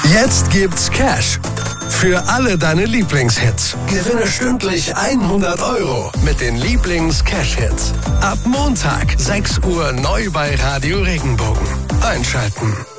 Jetzt gibt's Cash für alle deine Lieblingshits. Gewinne stündlich 100 € mit den Lieblings-Cash-Hits. Ab Montag 6 Uhr neu bei Radio Regenbogen. Einschalten.